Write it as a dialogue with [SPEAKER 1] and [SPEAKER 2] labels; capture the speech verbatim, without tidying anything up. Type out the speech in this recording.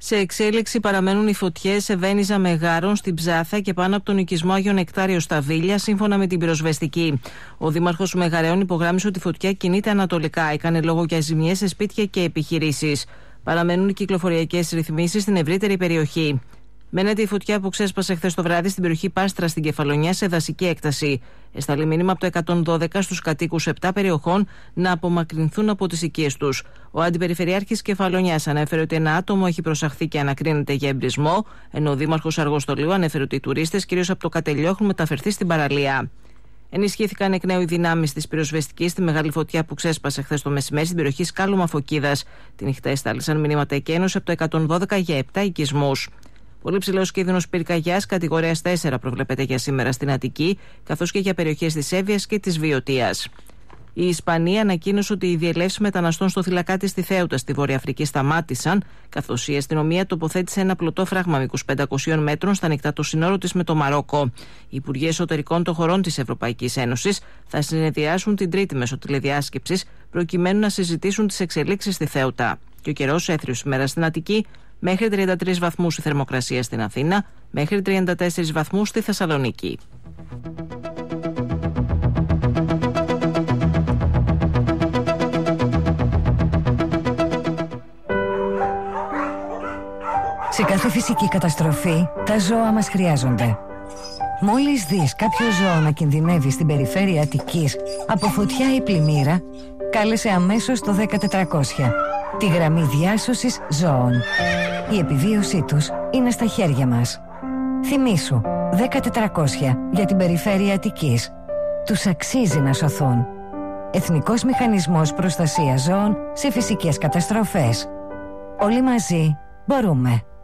[SPEAKER 1] Σε εξέλιξη παραμένουν οι φωτιές σε Βένιζα Μεγάρων, στην Ψάθα και πάνω από τον οικισμό Άγιο Νεκτάριο στα Βίλια, σύμφωνα με την πυροσβεστική. Ο δήμαρχος Μεγαρέων υπογράμμισε ότι η φωτιά κινείται ανατολικά. Έκανε λόγο για ζημιές σε σπίτια και επιχειρήσεις. Παραμένουν οι κυκλοφοριακές ρυθμίσεις στην ευρύτερη περιοχή. Μένεται η φωτιά που ξέσπασε χθες το βράδυ στην περιοχή Πάστρα στην Κεφαλονιά σε δασική έκταση. Εστάλει μήνυμα από το εκατόν δώδεκα στους κατοίκους επτά περιοχών να απομακρυνθούν από τις οικίες τους. Ο Αντιπεριφερειάρχης Κεφαλονιάς ανέφερε ότι ένα άτομο έχει προσαχθεί και ανακρίνεται για εμπρισμό, ενώ ο Δήμαρχος Αργοστολίου ανέφερε ότι οι τουρίστες, κυρίως από το Κατελιό, έχουν μεταφερθεί στην παραλία. Ενισχύθηκαν εκ νέου οι δυνάμεις της πυροσβεστικής στη μεγάλη φωτιά που ξέσπασε χθες το μεσημέρι στην περιοχή Σκάλωμα Φωκίδας. Τη νύχτα εστάλησαν μηνύματα εκένωση από το εκατόν δώδεκα για επτά οικισμούς. Πολύ ψηλός κίνδυνος πυρκαγιάς κατηγορίας τέσσερα προβλέπεται για σήμερα στην Αττική, καθώς και για περιοχές της Εύβοιας και της Βιωτίας. Η Ισπανία ανακοίνωσε ότι οι διελεύσεις μεταναστών στο θυλακάτι στη Θέουτα στη Βόρεια Αφρική σταμάτησαν, καθώς η αστυνομία τοποθέτησε ένα πλωτό φράγμα μήκους πεντακοσίων μέτρων στα ανοιχτά του συνόρου της με το Μαρόκο. Οι Υπουργοί Εσωτερικών των χωρών της Ευρωπαϊκής Ένωσης θα συνεδριάσουν την Τρίτη μέσω τηλεδιάσκεψης, προκειμένου να συζητήσουν τις εξελίξεις στη Θέουτα. Και ο καιρός έθριος ημέρα στην Αττική. Μέχρι τριάντα τρεις βαθμούς η θερμοκρασία στην Αθήνα, μέχρι τριάντα τέσσερις βαθμούς στη Θεσσαλονίκη.
[SPEAKER 2] Σε κάθε φυσική καταστροφή, τα ζώα μας χρειάζονται. Μόλις δεις κάποιο ζώο να κινδυνεύει στην περιφέρεια Αττικής από φωτιά ή πλημμύρα, κάλεσε αμέσως το δέκα τετρακόσια. Τη γραμμή διάσωσης ζώων. Η επιβίωσή τους είναι στα χέρια μας. Θυμήσου, δέκα τετρακόσια για την περιφέρεια Αττικής. Τους αξίζει να σωθούν. Εθνικός Μηχανισμός Προστασίας Ζώων σε φυσικές καταστροφές. Όλοι μαζί μπορούμε.